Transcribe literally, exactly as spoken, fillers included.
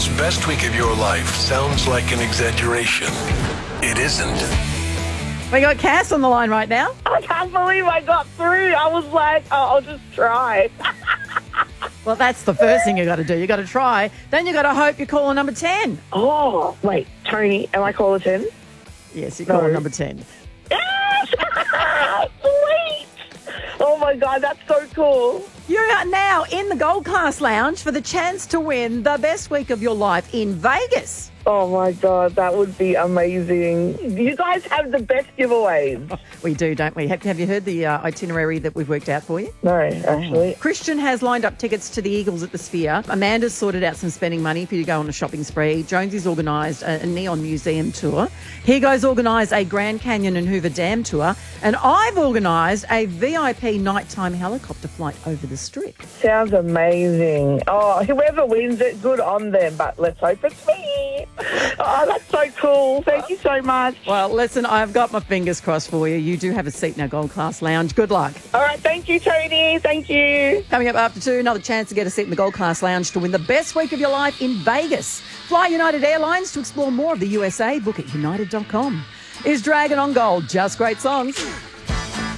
Airlines' best week of your life sounds like an exaggeration. It isn't. We got Cass on the line right now. I can't believe I got through. I was like, oh, I'll just try. Well, that's the first thing you got to do. You got to try. Then you got to hope you call number ten. Oh, wait, Tony, am I caller ten? Yes, you call No. number ten. Yes! Sweet! Oh, my God, that's so cool. You are now in the Gold Class Lounge for the chance to win the best week of your life in Vegas. Oh, my God, that would be amazing. You guys have the best giveaways. We do, don't we? Have, have you heard the uh, itinerary that we've worked out for you? No, actually. Christian has lined up tickets to the Eagles at the Sphere. Amanda's sorted out some spending money for you to go on a shopping spree. Jonesy's organised a, a Neon Museum tour. Higo's organised a Grand Canyon and Hoover Dam tour. And I've organised a V I P nighttime helicopter flight over the Strip. Sounds amazing. Oh, whoever wins it, good on them. But let's hope it's me. Oh, that's so cool. Thank you so much. Well, listen, I've got my fingers crossed for you. You do have a seat in our Gold Class Lounge. Good luck. All right, thank you, Tony. Thank you. Coming up after two, another chance to get a seat in the Gold Class Lounge to win the best week of your life in Vegas. Fly United Airlines to explore more of the U S A. Book at united dot com. Is Dragon on Gold just great songs?